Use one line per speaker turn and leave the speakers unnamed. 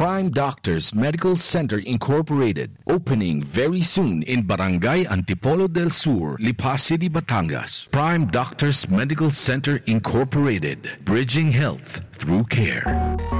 Prime Doctors Medical Center Incorporated. Opening very soon in Barangay Antipolo del Sur, Lipa City, Batangas. Prime Doctors Medical Center Incorporated. Bridging health through care.